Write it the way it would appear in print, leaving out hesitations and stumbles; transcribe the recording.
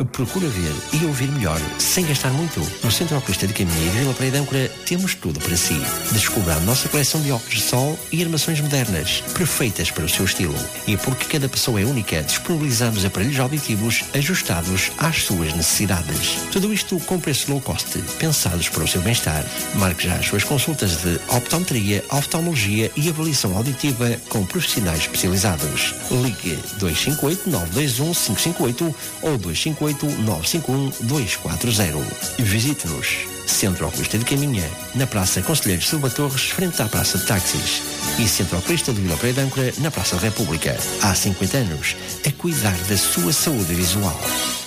Procura ver e ouvir melhor, sem gastar muito. No Centro Oculista de Caminha e Vila Praia de Âncora temos tudo para si. Descubra a nossa coleção de óculos de sol e armações modernas, perfeitas para o seu estilo. E porque cada pessoa é única, disponibilizamos aparelhos auditivos ajustados às suas necessidades. Tudo isto com preço low cost, pensados para o seu bem-estar. Marque já as suas consultas de optometria, oftalmologia e avaliação auditiva com profissionais especializados. Ligue 258-921-558 ou 258-951-240. Visite-nos. Centro Oculista de Caminha, na Praça Conselheiro Silva Torres, frente à Praça de Táxis. E Centro Oculista de Vila Praia de Âncora, na Praça da República. Há 50 anos, a cuidar da sua saúde visual.